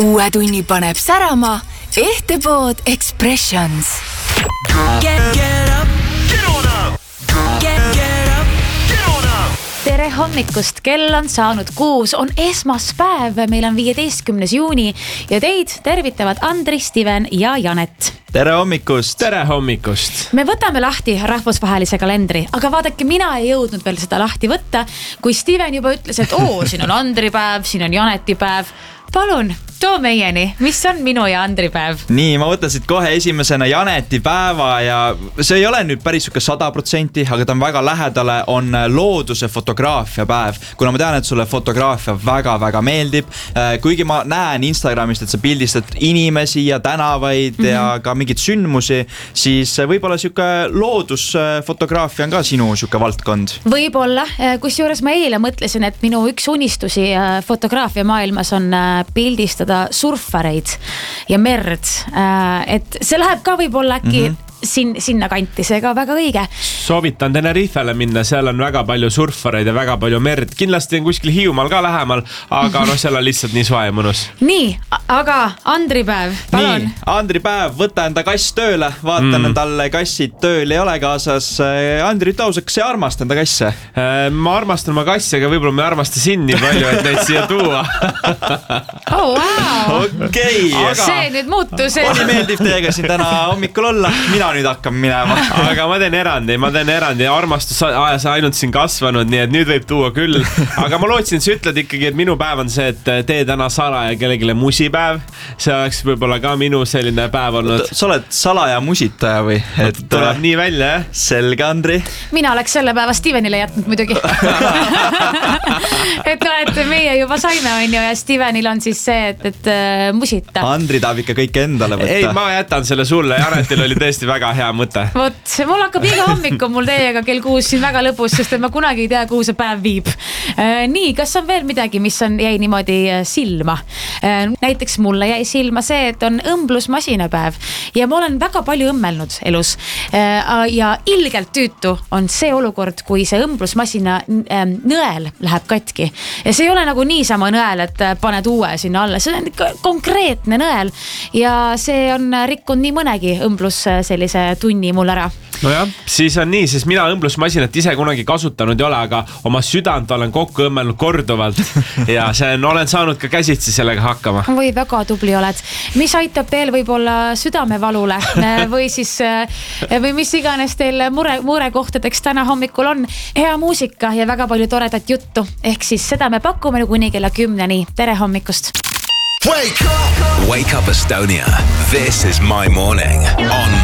Uue tunni paneb särama Ehtepood Expressions. Get up. Get on up. Get up. Get on up. Tere hommikust, kell on saanud 6, on esmaspäev, meil on 15. juuni ja teid tervitavad Andri, Steven ja Janet. Tere hommikust! Tere hommikust! Me võtame lahti rahvusvahelise kalendri, aga vaadake, mina ei jõudnud veel seda lahti võtta, kui Steven juba ütles, et siin on Andri päev, siin on Janeti päev. Palun, too meieni, mis on minu ja Andri päev? Nii, ma võtasid kohe esimesena Janeti päeva ja see ei ole nüüd päris 100%, aga ta on väga lähedale, on looduse fotograafia päev. Kuna ma tean, et sulle fotograafia väga-väga meeldib, kuigi ma näen Instagramist, et sa pildistad inimesi ja tänavaid ja ka mingid sündmusi, siis võib-olla siuke loodusfotograafia on ka sinu siuke valdkond. Võib-olla, kusjuures ma eile mõtlesin, et minu üks unistusi fotograafia maailmas on pildistada surfareid ja merd, et see läheb ka võib-olla äkki sinna kanti, see ka väga õige. Soovitan Tenerifele minna, seal on väga palju surfareid ja väga palju merd. Kindlasti on kuskil Hiiumaal ka lähemal, aga seal on lihtsalt nii soe ja mõnus. Nii, aga Andri päev, palun. Nii, Andri päev, võta enda kass tööle, vaatan, et talle kassid tööl ei ole kaasas. Andri, ütle ausalt, kas sa armasta enda kasse? Ma armastan oma kassi, aga võib-olla ma ei armasta sind nii palju, et neid siia tuua. Wow. Okei. See nüüd muutus. Oli meeldib teiega siin täna hommikul olla. Mina nüüd hakkab minema. Aga ma teen erandi. Armastus ajas ainult siin kasvanud, nii et nüüd võib tuua küll. Aga ma lootsin, et sa ütled ikkagi, et minu päev on see, et tee täna salaja kellegile musipäev. See oleks võib-olla ka minu selline päev olnud. Sa oled salaja musitaja või? Et tuleb nii välja, jah? Selge, Andri. Mina oleks selle päeva Stevenile jätnud muidugi. et meie juba saime, on ju, ja Stevenil on siis see, et musita. Andri tahab ikka kõik endale võtta. Ei, ma jätan selle sulle. Janetil oli tõesti väga hea mõte. Vot, mul hakkab iga hommikul mul teiega kell 6 siin väga lõbus, sest ma kunagi ei tea, kuhu see päev viib. Nii, kas on veel midagi, mis jäi niimoodi silma? Näiteks mulle jäi silma see, et on õmblusmasinapäev ja ma olen väga palju õmmelnud elus. Ja ilgelt tüütu on see olukord, kui see õmblusmasina nõel läheb katki. Ja see ei ole nagu niisama nõel, et paned uue sinna alla. See on konkreetne nõel ja see on rikkunud nii mõnegi õmblus sellise tunni mul ära. Nojah, siis on nii, sest mina õmblusmasinat ise kunagi kasutanud ei ole, aga oma südant olen kokku õmmelnud korduvalt ja olen saanud ka käsitsi sellega hakkama. Või väga tubli oled. Mis aitab veel võib-olla südamevalule või siis või mis iganes teil murekohtadeks täna hommikul on? Hea muusika ja väga palju toredat juttu. Ehk siis seda me pakume kuni kella 10. Tere hommikust! Wake up Estonia. This is my morning on